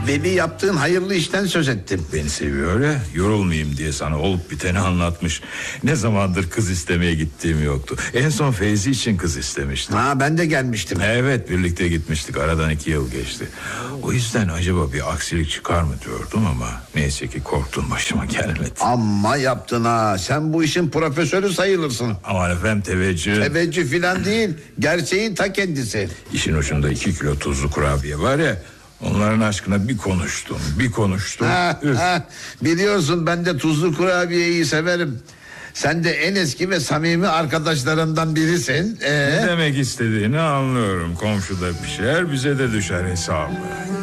Veli yaptığın hayırlı işten söz ettim. Beni seviyor ya, yorulmayayım diye sana olup biteni anlatmış. Ne zamandır kız istemeye gittiğim yoktu. En son Feyzi için kız istemiştim. Ben de gelmiştim. Evet, birlikte gitmiştik, aradan 2 yıl geçti. O yüzden acaba bir aksilik çıkar mı diyordum ama neyse ki korktuğum başıma gelmedi. Amma yaptın ha. Sen bu işin profesörü sayılırsın. Aman efendim, teveccüh. Teveccüh filan değil. Gerçeğin ta kendisi. İşin ucunda 2 kilo tuzlu kurabiye var ya, onların aşkına bir konuştum. Biliyorsun ben de tuzlu kurabiyeyi severim. Sen de en eski ve samimi arkadaşlarından birisin. Ne demek istediğini anlıyorum. Komşuda pişer, bize de düşer hesabı.